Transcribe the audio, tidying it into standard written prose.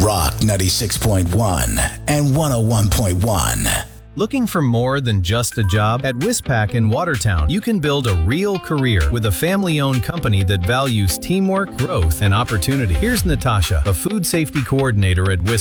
Rock 96.1 and 101.1. Looking for more than just a job? At Wispac in Watertown, you can build a real career with a family-owned company that values teamwork, growth, and opportunity. Here's Natasha, a food safety coordinator at Wispac.